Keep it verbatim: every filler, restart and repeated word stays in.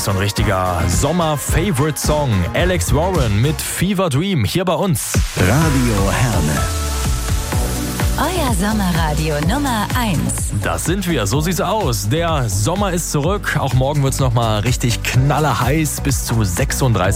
so ein richtiger Sommer-Favorite-Song. Alex Warren mit Fever Dream hier bei uns. Radio Herne. Euer Sommerradio Nummer eins. Das sind wir, so sieht's aus. Der Sommer ist zurück. Auch morgen wird's noch mal richtig knallerheiß bis zu sechsunddreißig